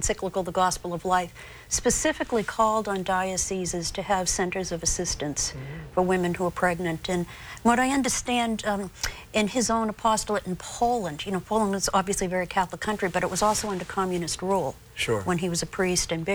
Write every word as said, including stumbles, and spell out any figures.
encyclical, The Gospel of Life, specifically called on dioceses to have centers of assistance mm-hmm. for women who are pregnant. And what I understand um, in his own apostolate in Poland, you know, Poland is obviously a very Catholic country, but it was also under communist rule sure. when he was a priest and bishop.